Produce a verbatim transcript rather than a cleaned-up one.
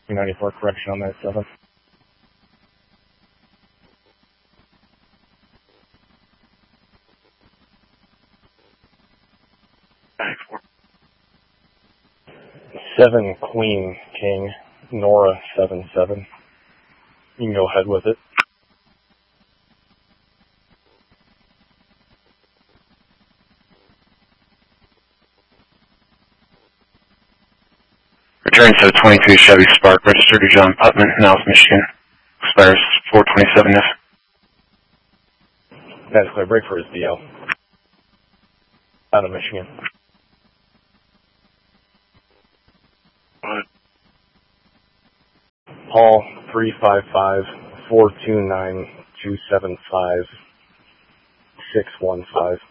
two ninety-four, correction on that seven. Seven Queen King, Nora seven seven. You can go ahead with it. Return to the twenty-three Chevy Spark, registered to John Putman, Niles, Michigan. Expires four twenty-seven F. That's clear. Break for his D L. Out of Michigan. What? Paul three five five, four two nine, two seven five, six one five.